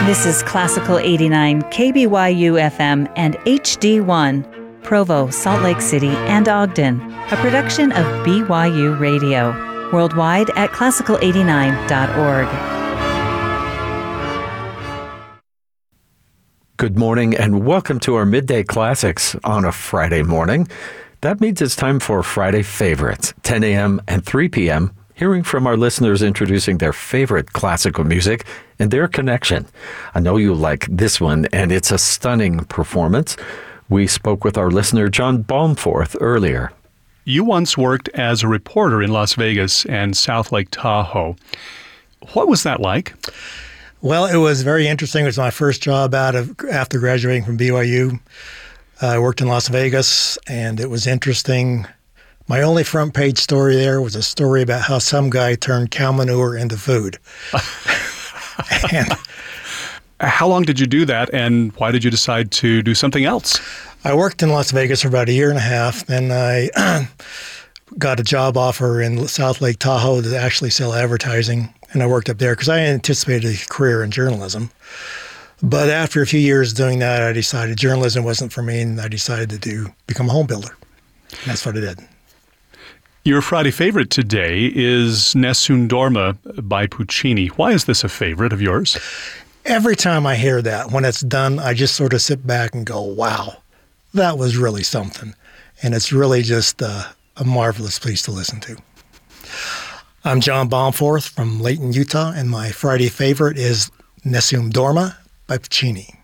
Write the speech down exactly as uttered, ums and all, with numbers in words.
This is Classical eighty-nine, K B Y U F M and H D one, Provo, Salt Lake City, and Ogden, a production of B Y U Radio, worldwide at classical eighty-nine dot org. Good morning and welcome to our Midday Classics on a Friday morning. That means it's time for Friday Favorites, ten a.m. and three p.m., hearing from our listeners introducing their favorite classical music and their connection. I know you like this one, and it's a stunning performance. We spoke with our listener, John Baumforth, earlier. You once worked as a reporter in Las Vegas and South Lake Tahoe. What was that like? Well, it was very interesting. It was my first job out of after graduating from B Y U. Uh, I worked in Las Vegas, and it was interesting. My only front page story there was a story about how some guy turned cow manure into food. and How long did you do that, and why did you decide to do something else? I worked in Las Vegas for about a year and a half. Then I got a job offer in South Lake Tahoe to actually sell advertising, and I worked up there because I anticipated a career in journalism. But after a few years doing that, I decided journalism wasn't for me, and I decided to do become a home builder. And that's what I did. Your Friday favorite today is Nessun Dorma by Puccini. Why is this a favorite of yours? Every time I hear that, when it's done, I just sort of sit back and go, wow, that was really something. And it's really just uh, a marvelous piece to listen to. I'm John Baumforth from Layton, Utah, and my Friday favorite is Nessun Dorma by Puccini.